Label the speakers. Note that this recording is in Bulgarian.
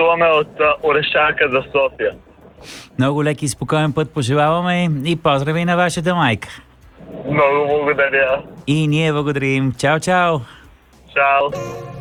Speaker 1: пътуваме от Орешака за София.
Speaker 2: Много лек и спокоен път пожелаваме и поздрави на вашата майка.
Speaker 1: Много благодаря.
Speaker 2: И ние благодарим. Чао, чао!
Speaker 1: Чао.